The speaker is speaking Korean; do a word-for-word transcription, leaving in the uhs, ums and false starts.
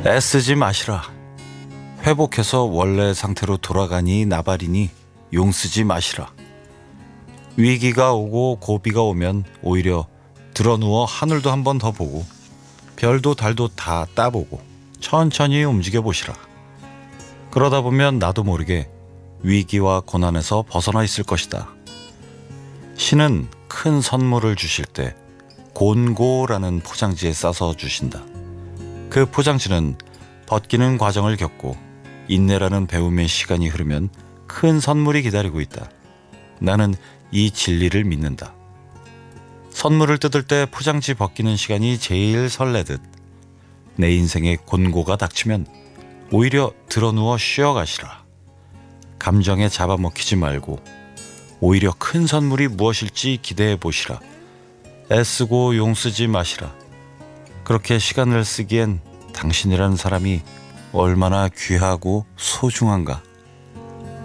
애쓰지 마시라. 회복해서 원래 상태로 돌아가니 나발이니 용쓰지 마시라. 위기가 오고 고비가 오면 오히려 드러누워 하늘도 한 번 더 보고 별도 달도 다 따보고 천천히 움직여 보시라. 그러다 보면 나도 모르게 위기와 고난에서 벗어나 있을 것이다. 신은 큰 선물을 주실 때 곤고라는 포장지에 싸서 주신다. 그 포장지는 벗기는 과정을 겪고 인내라는 배움의 시간이 흐르면 큰 선물이 기다리고 있다. 나는 이 진리를 믿는다. 선물을 뜯을 때 포장지 벗기는 시간이 제일 설레듯 내 인생에 곤고가 닥치면 오히려 드러누워 쉬어가시라. 감정에 잡아먹히지 말고 오히려 큰 선물이 무엇일지 기대해 보시라. 애쓰고 용쓰지 마시라. 그렇게 시간을 쓰기엔 당신이라는 사람이 얼마나 귀하고 소중한가.